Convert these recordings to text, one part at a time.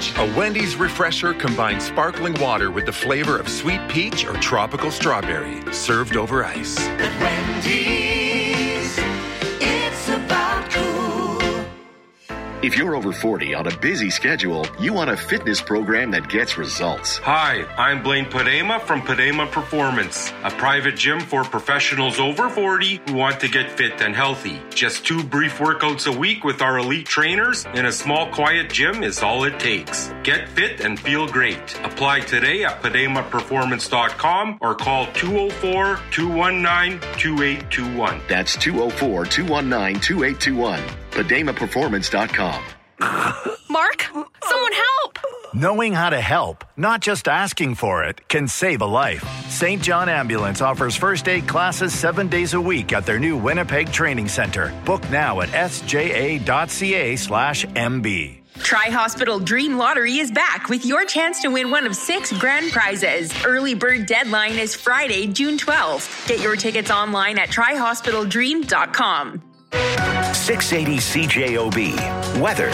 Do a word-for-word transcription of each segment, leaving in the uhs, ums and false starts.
Peach. A Wendy's refresher combines sparkling water with the flavor of sweet peach or tropical strawberry, served over ice. At Wendy's, it's about cool. If you're over forty on a busy schedule, you want a fitness program that gets results. Hi, I'm Blaine Padema from Padema Performance, a private gym for professionals over forty who want to get fit and healthy. Just two brief workouts a week with our elite trainers in a small, quiet gym is all it takes. Get fit and feel great. Apply today at padema performance dot com or call two oh four, two one nine, two eight two one. That's two oh four, two one nine, two eight two one. padema performance dot com. Mark, someone help! Knowing how to help, not just asking for it, can save a life. Saint John Ambulance offers first aid classes seven days a week at their new Winnipeg Training Center. Book now at s j a dot c a slash m b. Tri-Hospital Dream Lottery is back with your chance to win one of six grand prizes. Early bird deadline is Friday, June twelfth. Get your tickets online at tri hospital dream dot com. six eighty C J O B. Weather.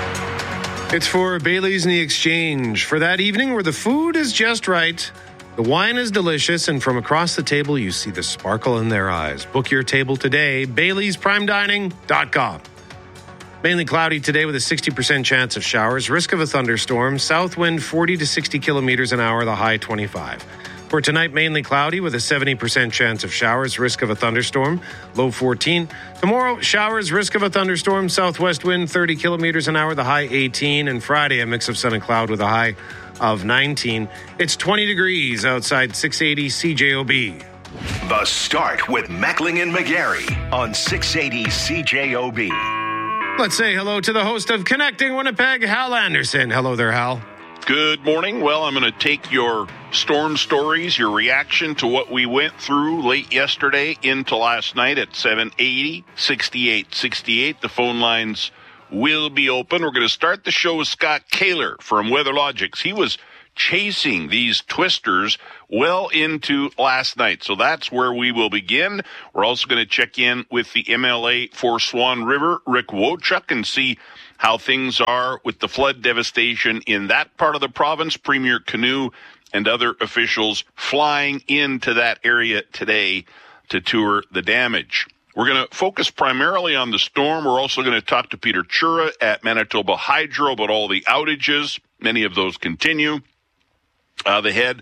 It's for Bailey's in the Exchange. For that evening where the food is just right, the wine is delicious, and from across the table you see the sparkle in their eyes. Book your table today, Bailey's Prime Dining dot com. Mainly cloudy today with a sixty percent chance of showers. Risk of a thunderstorm. South wind forty to sixty kilometers an hour, the high twenty-five. For tonight, mainly cloudy with a seventy percent chance of showers, risk of a thunderstorm, low fourteen. Tomorrow, showers, risk of a thunderstorm, southwest wind thirty kilometers an hour, the high eighteen. And Friday, a mix of sun and cloud with a high of nineteen. It's twenty degrees outside six eighty C J O B. The Start with Mackling and McGarry on six eighty C J O B. Let's say hello to the host of Connecting Winnipeg, Hal Anderson. Hello there, Hal. Good morning. Well, I'm going to take your storm stories, your reaction to what we went through late yesterday into last night at seven eighty, sixty-eight sixty-eight. The phone lines will be open. We're going to start the show with Scott Kaler from WeatherLogics. He was chasing these twisters well into last night. So that's where we will begin. We're also going to check in with the M L A for Swan River, Rick Wojcik, and see how things are with the flood devastation in that part of the province. Premier Canoe and other officials flying into that area today to tour the damage. We're going to focus primarily on the storm. We're also going to talk to Peter Chura at Manitoba Hydro about all the outages. Many of those continue. Uh, the head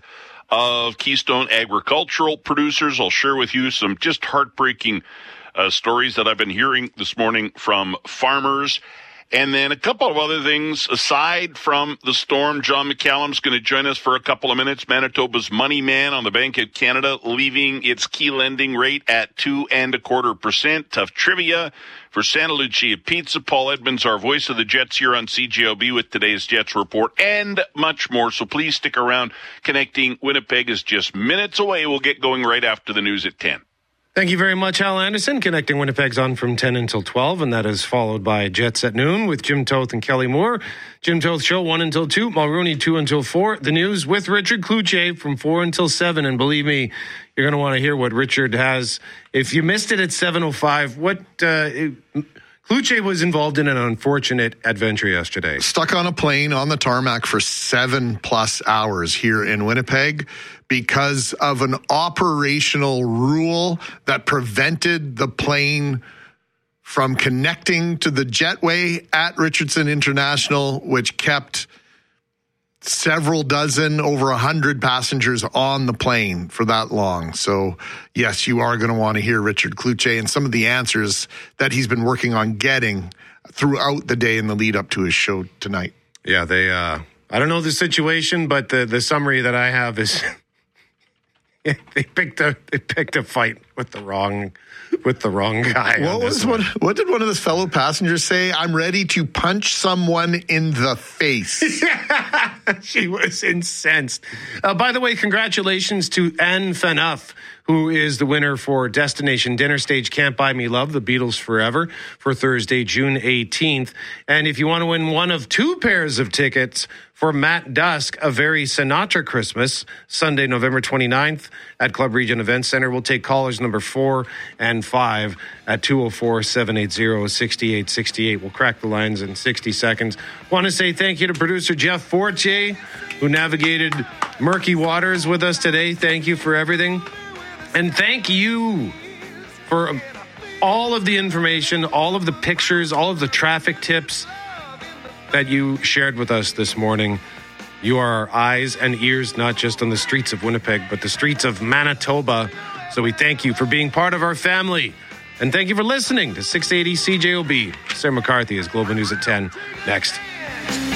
of Keystone Agricultural Producers. I'll share with you some just heartbreaking uh, stories that I've been hearing this morning from farmers. And then a couple of other things aside from the storm. John McCallum's going to join us for a couple of minutes. Manitoba's money man on the Bank of Canada leaving its key lending rate at two and a quarter percent. Tough trivia for Santa Lucia Pizza. Paul Edmonds, our voice of the Jets, here on C J O B with today's Jets report and much more. So please stick around. Connecting Winnipeg is just minutes away. We'll get going right after the news at ten. Thank you very much, Hal Anderson. Connecting Winnipeg's on from ten until twelve, and that is followed by Jets at noon with Jim Toth and Kelly Moore. Jim Toth Show one until two, Mulrooney two until four. The news with Richard Cloutier from four until seven, and believe me, you're going to want to hear what Richard has. If you missed it at seven oh five, what uh, Cloutier was involved in an unfortunate adventure yesterday. Stuck on a plane on the tarmac for seven plus hours here in Winnipeg because of an operational rule that prevented the plane from connecting to the jetway at Richardson International, which kept several dozen, over a hundred passengers on the plane for that long. So, yes, you are going to want to hear Richard Cloutier and some of the answers that he's been working on getting throughout the day in the lead up to his show tonight. Yeah, they, uh, I don't know the situation, but the, the summary that I have is they picked a, they picked a fight with the wrong, with the wrong guy. What was what? What did one of his fellow passengers say? I'm ready to punch someone in the face. She was incensed. Uh, by the way, congratulations to Anne Phaneuf, who is the winner for Destination Dinner Stage Can't Buy Me Love, The Beatles Forever, for Thursday, June eighteenth. And if you want to win one of two pairs of tickets for Matt Dusk, A Very Sinatra Christmas, Sunday, November twenty-ninth at Club Region Event Center, we'll take callers number four and five at two oh four, seven eight zero, six eight six eight. We'll crack the lines in sixty seconds. Want to say thank you to producer Jeff Fortier, who navigated murky waters with us today. Thank you for everything. And thank you for all of the information, all of the pictures, all of the traffic tips that you shared with us this morning. You are our eyes and ears, not just on the streets of Winnipeg, but the streets of Manitoba. So we thank you for being part of our family. And thank you for listening to six eighty C J O B. Sarah McCarthy is Global News at ten. Next.